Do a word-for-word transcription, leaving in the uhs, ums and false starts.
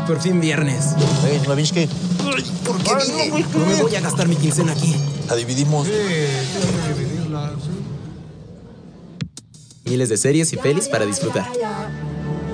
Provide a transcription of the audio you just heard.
Por fin viernes. Hey, Slavinsky. ¿Por qué vine? No me voy a gastar mi quincena aquí. La dividimos. Sí, tengo que dividirla, sí. Miles de series y pelis para disfrutar.